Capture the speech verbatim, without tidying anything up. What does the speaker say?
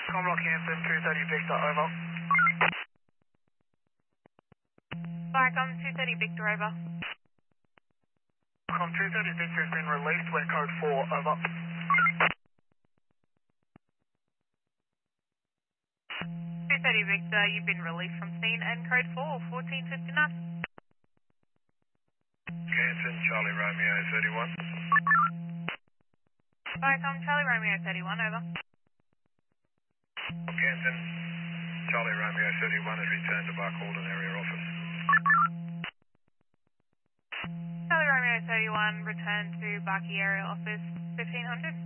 Comlock Hanson, two thirty Victor, over. Barcom two thirty Victor, over. Com two thirty Victor has been released, wet code four, over. two thirty Victor, you've been released from scene and code four, fourteen fifty-nine. Hanson, Charlie Romeo thirty-one. Barcom Charlie Romeo thirty-one, over. Hanson, Charlie Romeo thirty-one has returned to Barcaldine area office. Charlie Romeo thirty-one, return to Barkey area office, fifteen hundred.